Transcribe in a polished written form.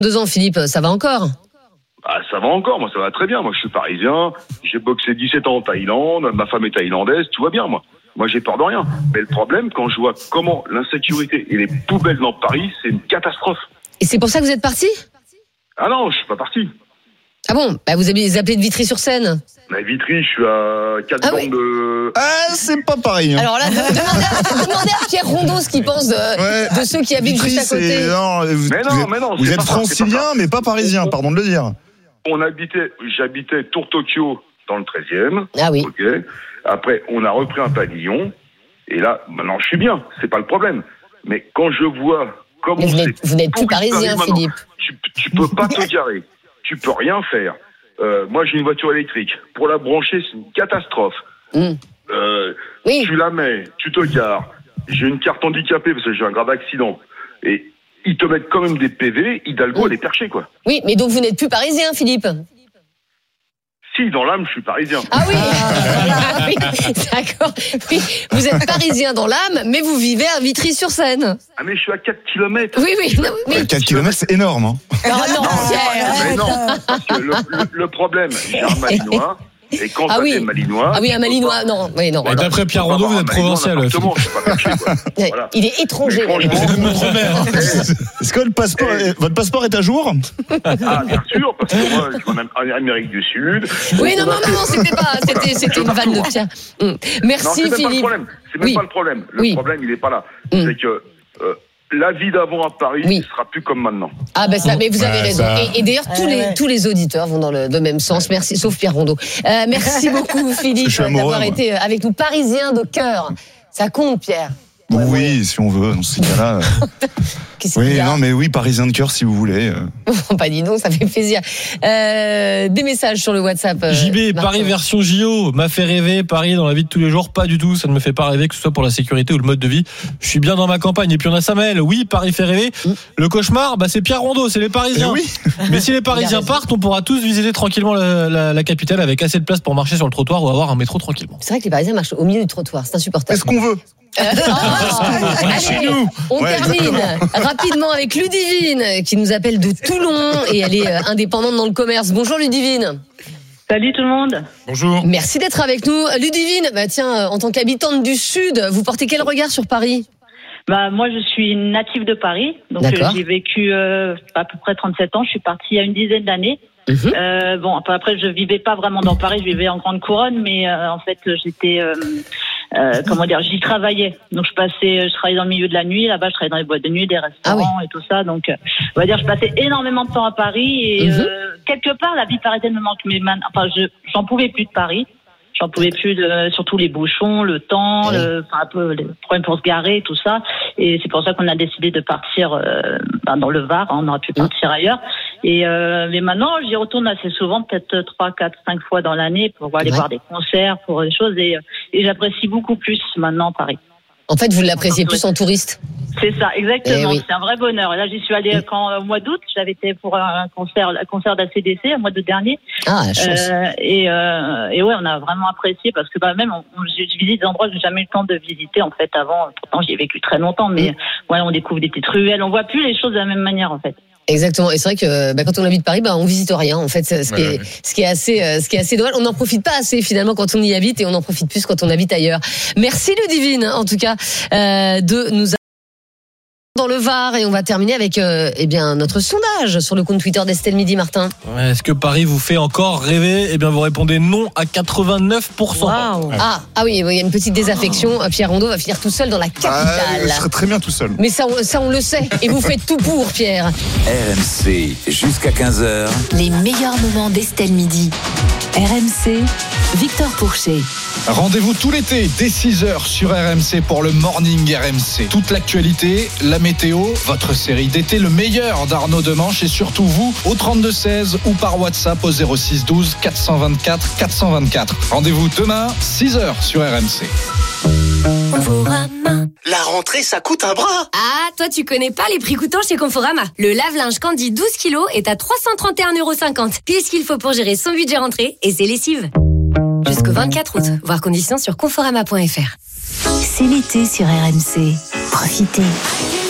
2 ans, Philippe, ça va encore? Ah, ça va encore, moi ça va très bien. Moi je suis parisien, j'ai boxé 17 ans en Thaïlande, ma femme est thaïlandaise, tout va bien moi. Moi j'ai peur de rien. Mais le problème, quand je vois comment l'insécurité et les poubelles dans Paris, c'est une catastrophe. Et c'est pour ça que vous êtes parti? Ah non, je suis pas parti. Ah bon? Vous avez appelé de Vitry-sur-Seine? À Vitry, je suis à 4 bandes de... Ah, c'est pas pareil. Hein. Alors là, demandez à Pierre Rondeau ce qu'il pense de ceux qui habitent Vitry, juste à côté. Mais non, vous c'est êtes pas ça, francilien, mais pas parisien, pardon de le dire. J'habitais Tour Tokyo dans le 13e. Ah oui. Ok. Après, on a repris un pavillon. Et là, maintenant, je suis bien. C'est pas le problème. Mais quand je vois comment vous n'êtes plus parisien, Philippe. Tu peux pas te garer. Tu peux rien faire. Moi, j'ai une voiture électrique. Pour la brancher, c'est une catastrophe. Oui. Tu la mets, tu te gares. J'ai une carte handicapée parce que j'ai un grave accident. Et ils te mettent quand même des PV, Hidalgo, elle est perchée, quoi. Oui, mais donc vous n'êtes plus parisien, Philippe? Si, dans l'âme, je suis parisien. Ah oui, oui, d'accord. Oui, vous êtes parisien dans l'âme, mais vous vivez à Vitry-sur-Seine. Ah, mais je suis à 4 km. Oui. Non, mais... 4 km, c'est énorme. Hein. Non, Mais non, parce que le problème, j'ai un Malinois. Et quand t'as des Malinois... Ah oui, un Malinois, non. Oui, non. Voilà. D'après Pierre Rondeau, vous êtes provincial. Voilà. Il est étranger. Est-ce que votre passeport est à jour? Ah, bien sûr, parce que moi, je suis en Amérique du Sud. Oui, non, c'était pas... C'était une vanne de Pierre. Merci, non, Philippe. C'est même pas le problème. Le problème, il est pas là. C'est que... la vie d'avant à Paris ne sera plus comme maintenant. Ah ben ça, mais vous avez raison. Et d'ailleurs tous les auditeurs vont dans le même sens. Merci, sauf Pierre Rondeau. Merci beaucoup Philippe d'avoir été avec nous, parisien de cœur. Ça compte, Pierre. Oui, si on veut, dans ces cas-là. Parisien de cœur, si vous voulez. Pas dit non, ça fait plaisir. Des messages sur le WhatsApp. JB, Paris version JO m'a fait rêver. Paris dans la vie de tous les jours, pas du tout. Ça ne me fait pas rêver, que ce soit pour la sécurité ou le mode de vie. Je suis bien dans ma campagne. Et puis on a Samuel. Oui, Paris fait rêver. Le cauchemar, c'est Pierre Rondeau, c'est les Parisiens. Oui. Mais si les Parisiens partent, on pourra tous visiter tranquillement la capitale avec assez de place pour marcher sur le trottoir ou avoir un métro tranquillement. C'est vrai que les Parisiens marchent au milieu du trottoir. C'est insupportable. Est-ce qu'on veut? Allez, on termine rapidement avec Ludivine qui nous appelle de Toulon et elle est indépendante dans le commerce. Bonjour Ludivine. Salut tout le monde. Bonjour. Merci d'être avec nous. Ludivine, en tant qu'habitante du Sud, vous portez quel regard sur Paris? Moi je suis native de Paris, donc j'ai vécu à peu près 37 ans, je suis partie il y a une dizaine d'années. Après je vivais pas vraiment dans Paris, je vivais en Grande Couronne, mais en fait j'étais j'y travaillais. Donc je travaillais dans le milieu de la nuit, là-bas je travaillais dans les boîtes de nuit, des restaurants et tout ça. Donc on va dire je passais énormément de temps à Paris et quelque part la vie parisienne me manque, mais j'en pouvais plus de Paris. J'en pouvais plus surtout les bouchons, le temps, un peu les problèmes pour se garer, tout ça. Et c'est pour ça qu'on a décidé de partir dans le Var. On aurait pu partir ailleurs. Mais maintenant, j'y retourne assez souvent, peut-être 3, 4, 5 fois dans l'année pour aller voir des concerts, pour des choses. Et j'apprécie beaucoup plus maintenant Paris. En fait, vous l'appréciez plus en touriste. C'est ça, exactement. C'est un vrai bonheur. Et là, j'y suis allée au mois d'août. J'avais été pour un concert d'ACDC au mois d'août dernier. Ah, la chance. Et on a vraiment apprécié parce que même je visite des endroits que j'ai jamais eu le temps de visiter en fait avant. Pourtant, j'y ai vécu très longtemps, mais on découvre des petites ruelles. On voit plus les choses de la même manière en fait. Exactement. Et c'est vrai que quand on habite Paris, on visite rien. En fait, ce qui est assez dommage. On n'en profite pas assez finalement quand on y habite et on en profite plus quand on habite ailleurs. Merci Ludivine, en tout cas, de nous dans le Var, et on va terminer avec notre sondage sur le compte Twitter d'Estelle Midi. Martin. Est-ce que Paris vous fait encore rêver? Vous répondez non à 89%. Wow. Ah oui, il y a une petite désaffection. Pierre Rondeau va finir tout seul dans la capitale. Je serais très bien tout seul. Mais ça on le sait. Et vous faites tout pour, Pierre. RMC jusqu'à 15h. Les meilleurs moments d'Estelle Midi. RMC, Victor Pourchet. Rendez-vous tout l'été dès 6h sur RMC pour le Morning RMC. Toute l'actualité, la météo, votre série d'été, le meilleur d'Arnaud Demanche et surtout vous au 32-16 ou par WhatsApp au 06 12 424 424. Rendez-vous demain 6h sur RMC. Conforama. La rentrée, ça coûte un bras. Ah, toi tu connais pas les prix coûtants chez Conforama. Le lave-linge Candy 12 kilos est à 331,50€. Pile ce qu'il faut pour gérer son budget rentrée et ses lessives. Jusqu'au 24 août. Voir conditions sur conforama.fr. C'est l'été sur RMC. Profitez.